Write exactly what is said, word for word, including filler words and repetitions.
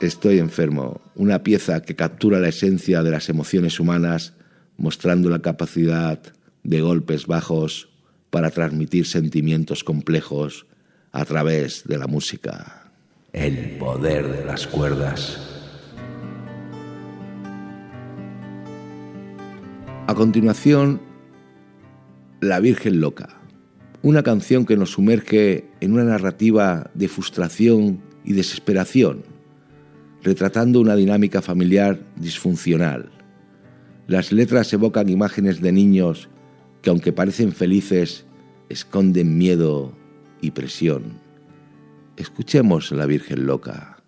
Estoy enfermo, una pieza que captura la esencia de las emociones humanas, mostrando la capacidad de golpes bajos para transmitir sentimientos complejos a través de la música. El poder de las cuerdas. A continuación, La Virgen Loca, una canción que nos sumerge en una narrativa de frustración y desesperación, retratando una dinámica familiar disfuncional. Las letras evocan imágenes de niños que, aunque parecen felices, esconden miedo y presión. Escuchemos La Virgen Loca.